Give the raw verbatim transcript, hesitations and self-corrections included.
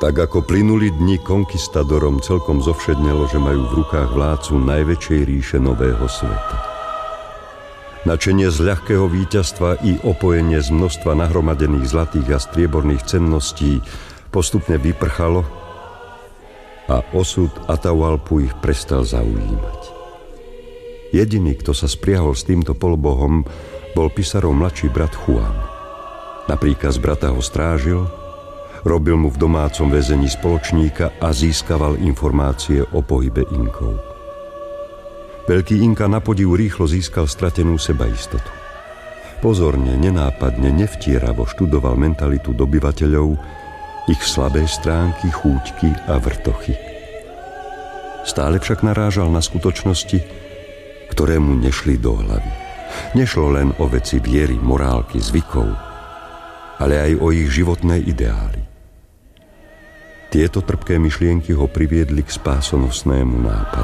Tak ako plynuli dni, konkistadorom celkom zovšednelo, že majú v rukách vládcu najväčšej ríše nového sveta. Načenie z ľahkého víťazstva i opojenie z množstva nahromadených zlatých a strieborných cenností postupne vyprchalo a osud Atahualpu ich prestal zaujímať. Jediný, kto sa spriahol s týmto polobohom, bol Pizarrov mladší brat Juan. Na príkaz brata ho strážil, robil mu v domácom väzení spoločníka a získaval informácie o pohybe Inkov. Veľký Inka na podiv rýchlo získal stratenú sebaistotu. Pozorne, nenápadne, nevtieravo študoval mentalitu dobyvateľov, ich slabé stránky, chúťky a vrtochy. Stále však narážal na skutočnosti, ktoré mu nešli do hlavy. Nešlo len o veci viery, morálky, zvykov, ale aj o ich životné ideály. Tieto trpké myšlienky ho priviedli k spásonosnému nápadu.